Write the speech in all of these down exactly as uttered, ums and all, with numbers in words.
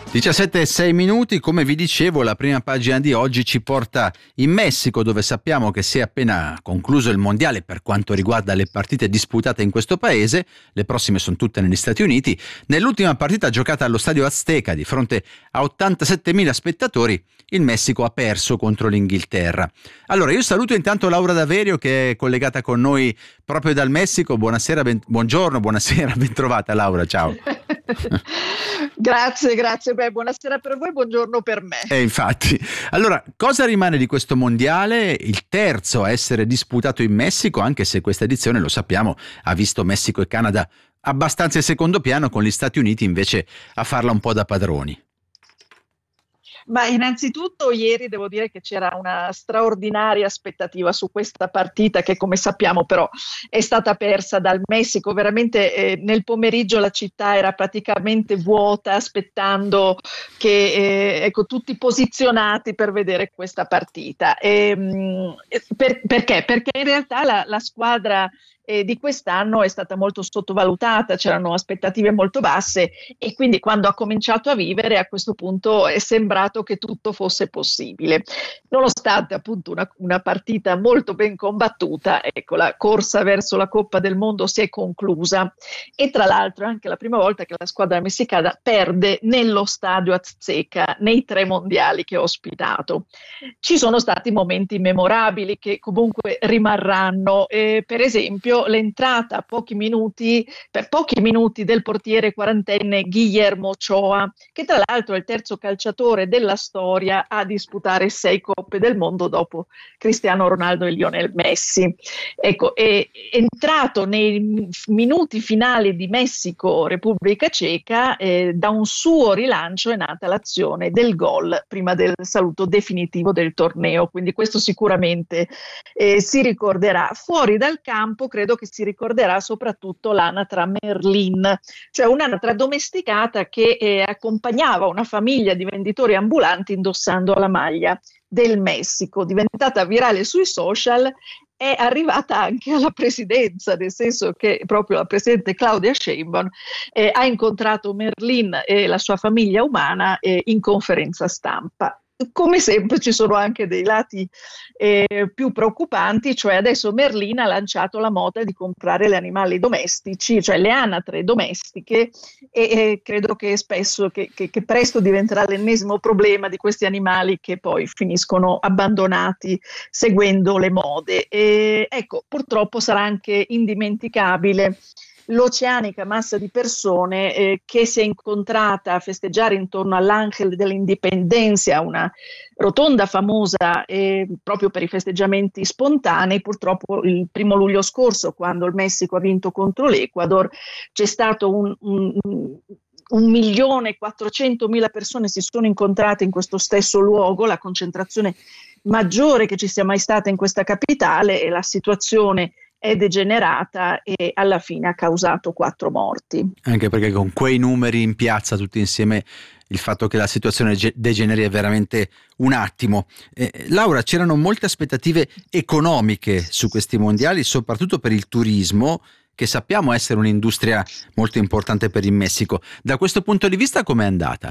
diciassette e sei minuti, come vi dicevo, la prima pagina di oggi ci porta in Messico, dove sappiamo che si è appena concluso il mondiale per quanto riguarda le partite disputate in questo paese. Le prossime sono tutte negli Stati Uniti. Nell'ultima partita giocata allo Stadio Azteca di fronte a ottantasettemila spettatori, il Messico ha perso contro l'Inghilterra. Allora, io saluto intanto Laura Daverio, che è collegata con noi proprio dal Messico. Buonasera, ben, buongiorno, buonasera, ben trovata Laura, ciao. Grazie, grazie. Beh, buonasera per voi, buongiorno per me. E infatti, allora, cosa rimane di questo mondiale? Il terzo a essere disputato in Messico, anche se questa edizione, lo sappiamo, ha visto Messico e Canada abbastanza in secondo piano, con gli Stati Uniti invece a farla un po' da padroni. Ma innanzitutto ieri devo dire che c'era una straordinaria aspettativa su questa partita che, come sappiamo, però è stata persa dal Messico. Veramente eh, nel pomeriggio la città era praticamente vuota, aspettando che eh, ecco, tutti posizionati per vedere questa partita. E, mh, per, perché? Perché in realtà la, la squadra Eh, di quest'anno è stata molto sottovalutata, c'erano aspettative molto basse e quindi quando ha cominciato a vivere, a questo punto è sembrato che tutto fosse possibile. Nonostante appunto una, una partita molto ben combattuta, ecco, la corsa verso la Coppa del Mondo si è conclusa e tra l'altro è anche la prima volta che la squadra messicana perde nello Stadio Azteca nei tre mondiali che ha ospitato. Ci sono stati momenti memorabili che comunque rimarranno, eh, per esempio l'entrata a pochi minuti, per pochi minuti del portiere quarantenne Guillermo Ochoa, che tra l'altro è il terzo calciatore della storia a disputare sei Coppe del Mondo dopo Cristiano Ronaldo e Lionel Messi. Ecco, è entrato nei minuti finali di Messico-Repubblica Ceca, eh, da un suo rilancio è nata l'azione del gol prima del saluto definitivo del torneo, quindi questo sicuramente eh, si ricorderà. Fuori dal campo credo che si ricorderà soprattutto l'anatra Merlin, cioè un'anatra domesticata che eh, accompagnava una famiglia di venditori ambulanti indossando la maglia del Messico, diventata virale sui social. È arrivata anche alla presidenza, nel senso che proprio la presidente Claudia Sheinbaum eh, ha incontrato Merlin e la sua famiglia umana eh, in conferenza stampa. Come sempre ci sono anche dei lati eh, più preoccupanti, cioè adesso Merlin ha lanciato la moda di comprare gli animali domestici, cioè le anatre domestiche, e, e credo che spesso, che, che, che presto diventerà l'ennesimo problema di questi animali che poi finiscono abbandonati seguendo le mode. E, ecco, purtroppo sarà anche indimenticabile l'oceanica massa di persone eh, che si è incontrata a festeggiare intorno all'Ángel de la Independencia, una rotonda famosa eh, proprio per i festeggiamenti spontanei. Purtroppo il primo luglio scorso, quando il Messico ha vinto contro l'Ecuador, c'è stato un, un, un milione e quattrocentomila persone si sono incontrate in questo stesso luogo, la concentrazione maggiore che ci sia mai stata in questa capitale, e la situazione è degenerata e alla fine ha causato quattro morti. Anche perché con quei numeri in piazza tutti insieme, il fatto che la situazione degeneri è veramente un attimo. Eh, Laura, c'erano molte aspettative economiche su questi mondiali, soprattutto per il turismo, che sappiamo essere un'industria molto importante per il Messico. Da questo punto di vista com'è andata?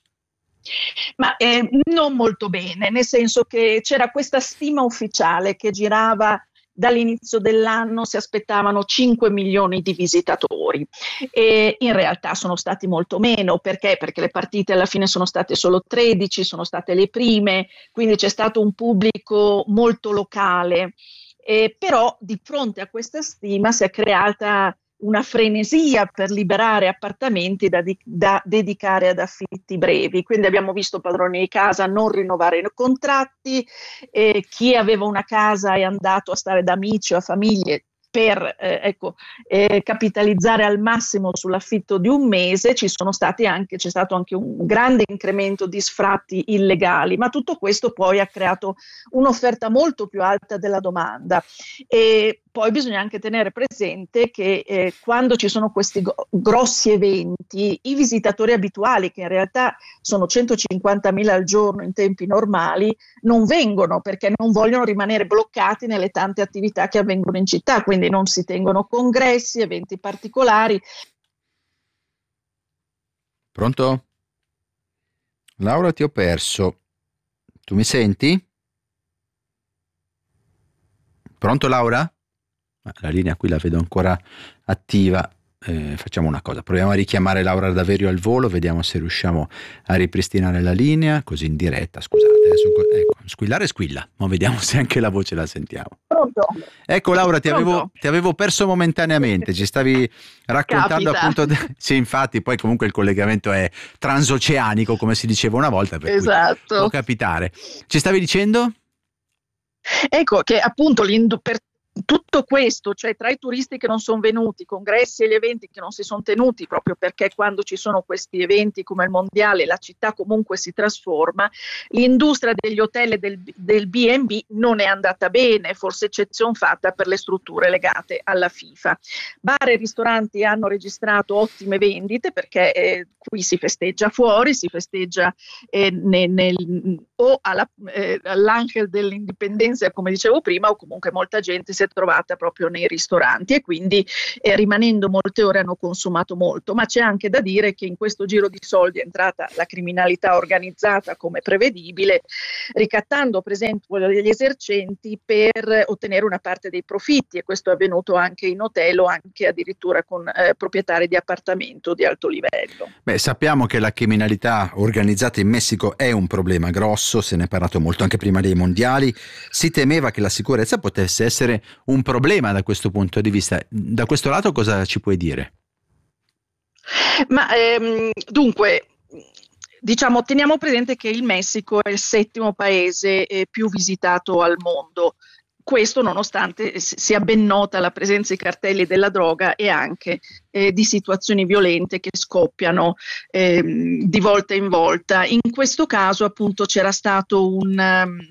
Ma eh, non molto bene, nel senso che c'era questa stima ufficiale che girava. Dall'inizio dell'anno si aspettavano cinque milioni di visitatori e in realtà sono stati molto meno. Perché? Perché le partite alla fine sono state solo tredici, sono state le prime, quindi c'è stato un pubblico molto locale. Eh, però di fronte a questa stima si è creata una frenesia per liberare appartamenti da, di, da dedicare ad affitti brevi. Quindi abbiamo visto padroni di casa non rinnovare i contratti, eh, chi aveva una casa è andato a stare da amici o a famiglie per eh, ecco, eh, capitalizzare al massimo sull'affitto di un mese. Ci sono stati anche, c'è stato anche un grande incremento di sfratti illegali, ma tutto questo poi ha creato un'offerta molto più alta della domanda. E poi bisogna anche tenere presente che eh, quando ci sono questi go- grossi eventi, i visitatori abituali, che in realtà sono centocinquantamila al giorno in tempi normali, non vengono perché non vogliono rimanere bloccati nelle tante attività che avvengono in città, quindi non si tengono congressi, eventi particolari. Pronto? Laura, ti ho perso. Tu mi senti? Pronto, Laura? La linea qui la vedo ancora attiva. Eh, facciamo una cosa, proviamo a richiamare Laura Daverio al volo, vediamo se riusciamo a ripristinare la linea, così in diretta. Scusate, adesso, ecco, squillare squilla, ma vediamo se anche la voce la sentiamo. Pronto? Ecco Laura, ti avevo, ti avevo perso momentaneamente, ci stavi raccontando Capita. appunto, de- sì, infatti poi comunque il collegamento è transoceanico, come si diceva una volta, per Esatto. cui può capitare. Ci stavi dicendo? Ecco che appunto l'indu- per tutto questo, cioè tra i turisti che non sono venuti, i congressi e gli eventi che non si sono tenuti, proprio perché quando ci sono questi eventi come il mondiale la città comunque si trasforma, l'industria degli hotel e del, del B and B non è andata bene, forse eccezione fatta per le strutture legate alla FIFA. Bar e ristoranti hanno registrato ottime vendite perché eh, qui si festeggia fuori, si festeggia eh, nel, nel, o alla, eh, all'Angel dell'Indipendenza, come dicevo prima, o comunque molta gente si è trovata proprio nei ristoranti e quindi eh, rimanendo molte ore hanno consumato molto, ma c'è anche da dire che in questo giro di soldi è entrata la criminalità organizzata come prevedibile, ricattando per esempio degli esercenti per ottenere una parte dei profitti, e questo è avvenuto anche in hotel o anche addirittura con eh, proprietari di appartamento di alto livello. Beh, sappiamo che la criminalità organizzata in Messico è un problema grosso, se ne è parlato molto anche prima dei mondiali, si temeva che la sicurezza potesse essere un problema da questo punto di vista. Da questo lato cosa ci puoi dire? Ma ehm, dunque, diciamo, teniamo presente che il Messico è il settimo paese eh, più visitato al mondo. Questo nonostante sia ben nota la presenza di cartelli della droga e anche eh, di situazioni violente che scoppiano eh, di volta in volta. In questo caso appunto c'era stato un... Um,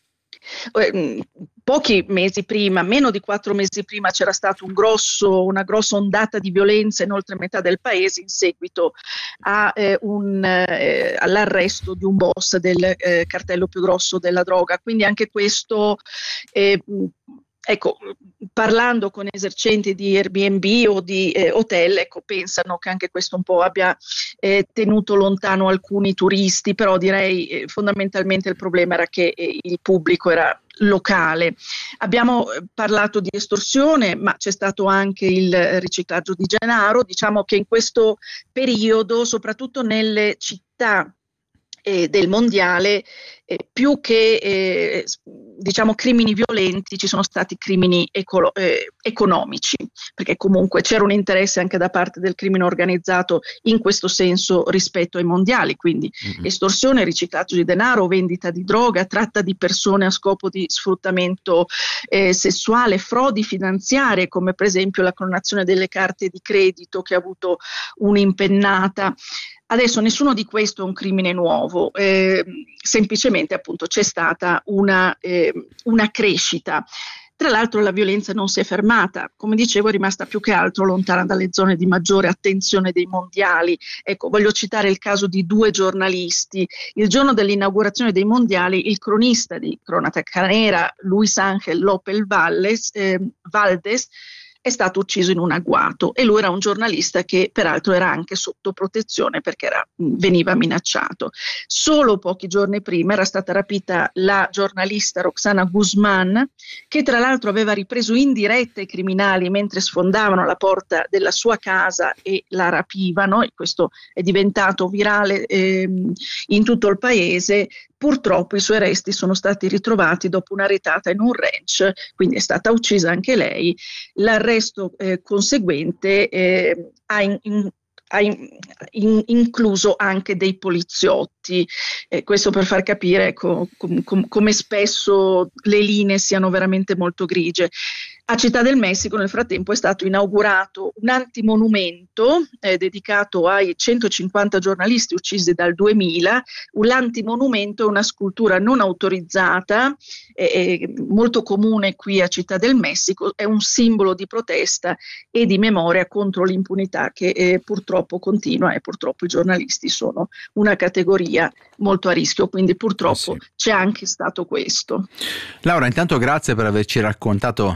eh, pochi mesi prima, meno di quattro mesi prima, c'era stata un grosso, una grossa ondata di violenza in oltre metà del paese in seguito a, eh, un, eh, all'arresto di un boss del eh, cartello più grosso della droga. Quindi anche questo, eh, ecco, parlando con esercenti di Airbnb o di eh, hotel, ecco, pensano che anche questo un po' abbia eh, tenuto lontano alcuni turisti, però direi eh, fondamentalmente il problema era che eh, il pubblico era locale. Abbiamo parlato di estorsione, ma c'è stato anche il riciclaggio di denaro. Diciamo che in questo periodo, soprattutto nelle città eh, del mondiale, eh, più che eh, diciamo crimini violenti, ci sono stati crimini ecolo- eh, economici, perché comunque c'era un interesse anche da parte del crimine organizzato in questo senso rispetto ai mondiali, quindi mm-hmm. estorsione, riciclaggio di denaro, vendita di droga, tratta di persone a scopo di sfruttamento eh, sessuale, frodi finanziarie come per esempio la clonazione delle carte di credito che ha avuto un'impennata. Adesso nessuno di questo è un crimine nuovo, eh, semplicemente appunto c'è stata una, eh, una crescita. Tra l'altro la violenza non si è fermata, come dicevo è rimasta più che altro lontana dalle zone di maggiore attenzione dei mondiali. Ecco, voglio citare il caso di due giornalisti. Il giorno dell'inaugurazione dei mondiali il cronista di Cronaca Nera, Luis Ángel López Valles, eh, Valdés, è stato ucciso in un agguato e lui era un giornalista che peraltro era anche sotto protezione perché era, veniva minacciato. Solo pochi giorni prima era stata rapita la giornalista Roxana Guzmán, che tra l'altro aveva ripreso in diretta i criminali mentre sfondavano la porta della sua casa e la rapivano, e questo è diventato virale ehm, in tutto il paese. Purtroppo i suoi resti sono stati ritrovati dopo una retata in un ranch, quindi è stata uccisa anche lei. L'arresto eh, conseguente eh, ha, in, in, ha in, in, incluso anche dei poliziotti, eh, questo per far capire com, com, com, come spesso le linee siano veramente molto grigie. A Città del Messico nel frattempo è stato inaugurato un antimonumento eh, dedicato ai centocinquanta giornalisti uccisi dal duemila. L'antimonumento è una scultura non autorizzata, eh, molto comune qui a Città del Messico, è un simbolo di protesta e di memoria contro l'impunità che eh, purtroppo continua, e purtroppo i giornalisti sono una categoria molto a rischio, quindi purtroppo eh sì. C'è anche stato questo. Laura, intanto grazie per averci raccontato tutto quello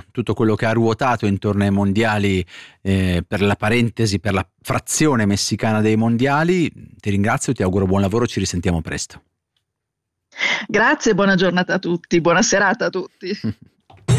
quello che ha ruotato intorno ai mondiali, eh, per la parentesi, per la frazione messicana dei mondiali. Ti ringrazio, ti auguro buon lavoro, ci risentiamo presto. Grazie, buona giornata a tutti, buona serata a tutti.